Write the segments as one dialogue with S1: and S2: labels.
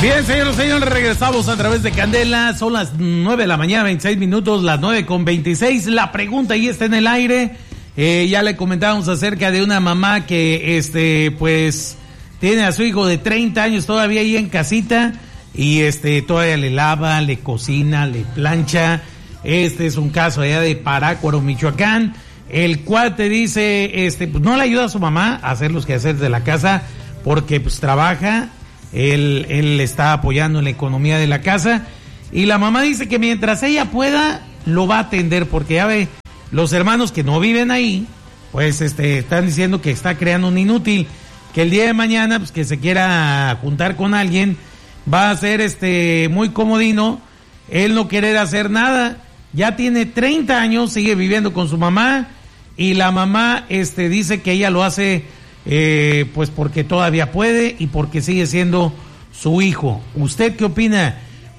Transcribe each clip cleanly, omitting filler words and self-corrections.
S1: Bien, señores, regresamos a través de Candela. Son las 9 de la mañana, 26 minutos, las 9:26. La pregunta ahí está en el aire. Ya le comentábamos acerca de una mamá que, pues, tiene a su hijo de 30 años todavía ahí en casita y, todavía le lava, le cocina, le plancha. Este es un caso allá de Parácuaro, Michoacán. El cuate dice, pues, no le ayuda a su mamá a hacer los quehaceres de la casa porque, pues, trabaja. Él está apoyando en la economía de la casa y la mamá dice que mientras ella pueda lo va a atender porque ya ve, los hermanos que no viven ahí pues están diciendo que está creando un inútil, que el día de mañana pues que se quiera juntar con alguien va a ser muy comodino él no querer hacer nada. Ya tiene 30 años, sigue viviendo con su mamá y la mamá dice que ella lo hace pues porque todavía puede y porque sigue siendo su hijo. ¿Usted qué opina?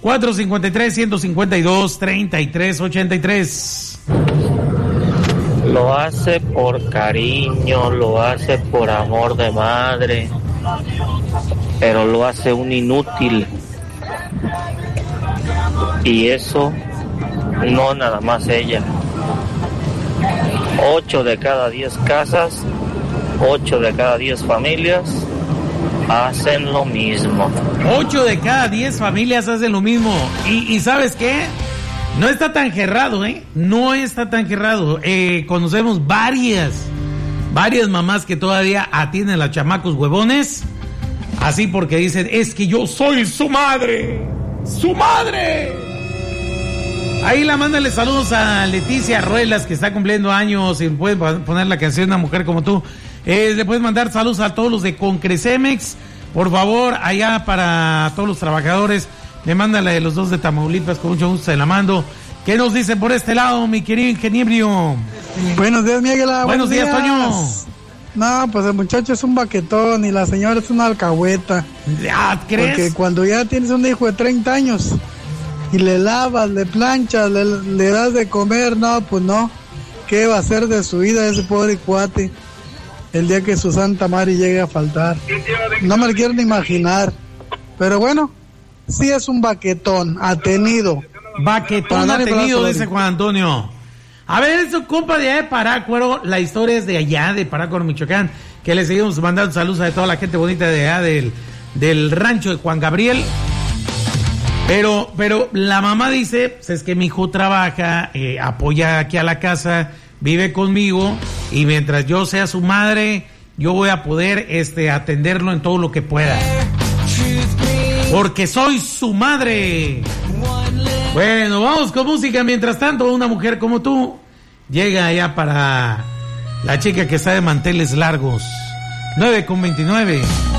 S1: 453-152-3383.
S2: Lo hace por cariño, lo hace por amor de madre, pero lo hace un inútil. Y eso no nada más ella. 8 de cada 10 casas, 8 de cada 10 familias hacen lo mismo.
S1: 8 de cada 10 familias hacen lo mismo. Y ¿sabes qué? No está tan gerrado, No está tan gerrado. Conocemos varias mamás que todavía atienden a los chamacos huevones. Así porque dicen, es que yo soy su madre. ¡Su madre! Ahí mándale saludos a Leticia Ruelas, que está cumpliendo años. Y pueden poner la canción Una Mujer Como Tú. Le puedes mandar saludos a todos los de Concresemex, por favor, allá para todos los trabajadores. Le manda la de los dos de Tamaulipas, con mucho gusto se la mando. ¿Qué nos dicen por este lado, mi querido ingeniero?
S3: Buenos días, Miguel.
S1: Buenos días, Toño.
S3: No, pues el muchacho es un baquetón y la señora es una alcahueta.
S1: ¿Crees?
S3: Porque cuando ya tienes un hijo de 30 años y le lavas, le planchas, le das de comer, no, pues no. ¿Qué va a hacer de su vida ese pobre cuate el día que su santa madre llegue a faltar? No me lo quiero ni imaginar. Pero bueno, sí es un baquetón, atenido.
S1: Baquetón atenido, dice Juan Antonio. A ver, eso, compa de allá de Parácuaro, la historia es de allá, de Parácuaro, Michoacán, que le seguimos mandando saludos a toda la gente bonita de allá del rancho de Juan Gabriel. Pero la mamá dice, pues es que mi hijo trabaja, apoya aquí a la casa, vive conmigo, y mientras yo sea su madre, yo voy a poder atenderlo en todo lo que pueda. Porque soy su madre. Bueno, vamos con música. Mientras tanto, Una Mujer Como Tú llega allá para la chica que está de manteles largos. 9:29.